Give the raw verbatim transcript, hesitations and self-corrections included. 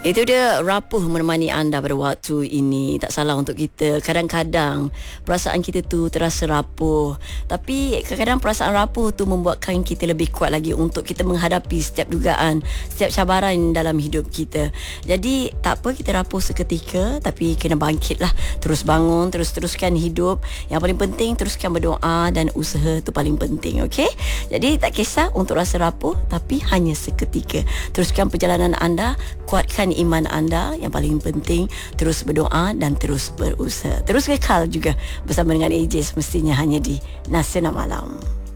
Itu dia rapuh menemani anda pada waktu ini. Tak salah untuk kita. Kadang-kadang perasaan kita tu terasa rapuh, tapi kadang-kadang perasaan rapuh tu membuatkan kita lebih kuat lagi untuk kita menghadapi setiap dugaan, setiap cabaran dalam hidup kita. Jadi tak apa kita rapuh seketika, tapi kena bangkit lah. Terus bangun, terus teruskan hidup. Yang paling penting teruskan berdoa dan usaha tu paling penting. Okey? Jadi tak kisah untuk rasa rapuh, tapi hanya seketika. Teruskan perjalanan anda, kuatkan iman anda. Yang paling penting terus berdoa dan terus berusaha. Terus kekal juga bersama dengan A J semestinya hanya di Nasihat Malam.